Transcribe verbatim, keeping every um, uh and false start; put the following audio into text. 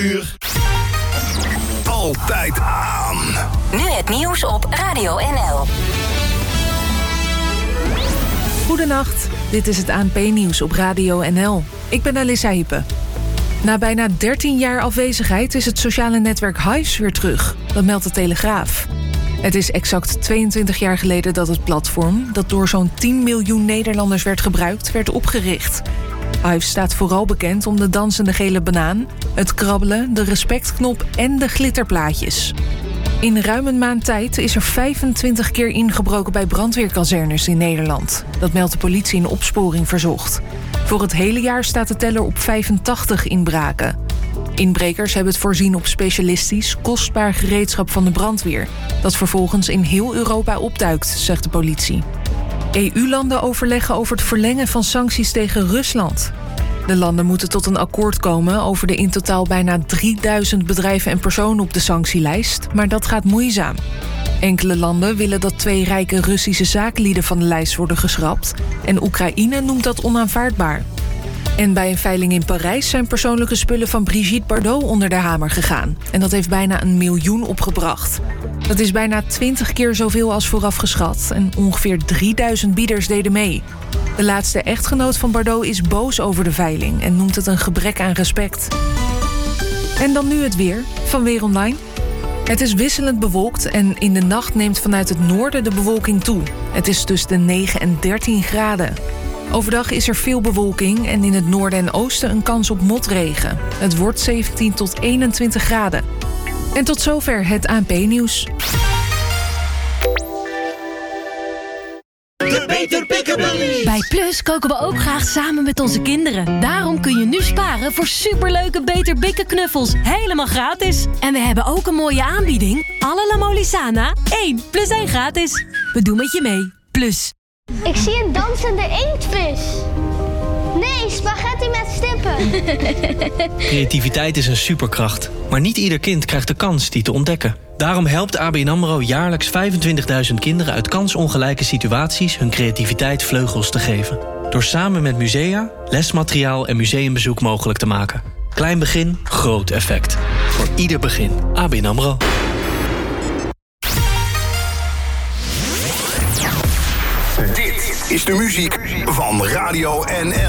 Uur. Altijd aan. Nu het nieuws op Radio N L. Goedenacht, dit is het A N P-nieuws op Radio N L. Ik ben Alissa Hippe. Na bijna dertien jaar afwezigheid is het sociale netwerk Hives weer terug. Dat meldt de Telegraaf. Het is exact tweeëntwintig jaar geleden dat het platform, dat door zo'n tien miljoen Nederlanders werd gebruikt, werd opgericht. Hives staat vooral bekend om de dansende gele banaan, het krabbelen, de respectknop en de glitterplaatjes. In ruim een maand tijd is er vijfentwintig keer ingebroken bij brandweerkazernes in Nederland. Dat meldt de politie in opsporing verzocht. Voor het hele jaar staat de teller op vijfentachtig inbraken. Inbrekers hebben het voorzien op specialistisch, kostbaar gereedschap van de brandweer, dat vervolgens in heel Europa opduikt, zegt de politie. E U-landen overleggen over het verlengen van sancties tegen Rusland. De landen moeten tot een akkoord komen over de in totaal bijna drieduizend bedrijven en personen op de sanctielijst, maar dat gaat moeizaam. Enkele landen willen dat twee rijke Russische zakenlieden van de lijst worden geschrapt en Oekraïne noemt dat onaanvaardbaar. En bij een veiling in Parijs zijn persoonlijke spullen van Brigitte Bardot onder de hamer gegaan. En dat heeft bijna een miljoen opgebracht. Dat is bijna twintig keer zoveel als vooraf geschat en ongeveer drieduizend bieders deden mee. De laatste echtgenoot van Bardot is boos over de veiling en noemt het een gebrek aan respect. En dan nu het weer van Weer Online. Het is wisselend bewolkt en in de nacht neemt vanuit het noorden de bewolking toe. Het is tussen de negen en dertien graden. Overdag is er veel bewolking en in het noorden en oosten een kans op motregen. Het wordt zeventien tot eenentwintig graden. En tot zover het A N P-nieuws. De Beter Pickabilly. Bij Plus koken we ook graag samen met onze kinderen. Daarom kun je nu sparen voor superleuke Beter Bikken knuffels. Helemaal gratis. En we hebben ook een mooie aanbieding. Alle La Molisana, één plus één gratis. We doen met je mee. Plus. Ik zie een dansende inktvis. Nee, spaghetti met stippen. Creativiteit is een superkracht. Maar niet ieder kind krijgt de kans die te ontdekken. Daarom helpt A B N AMRO jaarlijks vijfentwintigduizend kinderen uit kansongelijke situaties hun creativiteit vleugels te geven. Door samen met musea, lesmateriaal en museumbezoek mogelijk te maken. Klein begin, groot effect. Voor ieder begin. A B N AMRO. Dit is de muziek van Radio N L.